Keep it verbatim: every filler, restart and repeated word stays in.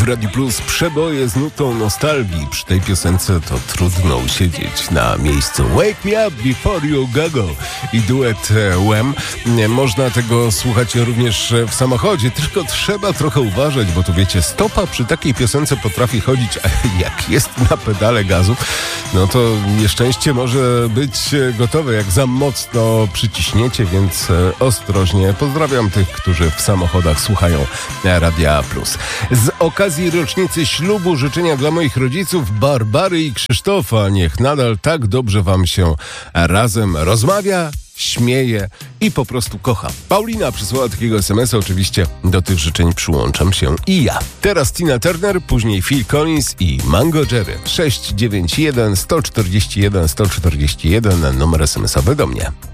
Radiu Plus przeboje z nutą nostalgii. Przy tej piosence to trudno usiedzieć na miejscu. Wake me up before you go i duet Wham. Można tego słuchać również w samochodzie, tylko trzeba trochę uważać, bo tu wiecie, stopa przy takiej piosence potrafi chodzić, a jak jest na pedale gazu, no to nieszczęście może być gotowe, jak za mocno przyciśniecie, więc ostrożnie. Pozdrawiam tych, którzy w samochodach słuchają Radia Plus. Z okazji rocznicy ślubu życzenia dla moich rodziców Barbary i Krzysztofa. Niech nadal tak dobrze wam się razem rozmawia, śmieje i po prostu kocha. Paulina przysłała takiego es em es a, oczywiście do tych życzeń przyłączam się i ja. Teraz Tina Turner, później Phil Collins i Mango Jerry. sześć dziewięć jeden, sto czterdzieści jeden, sto czterdzieści jeden, numer es em es owy do mnie.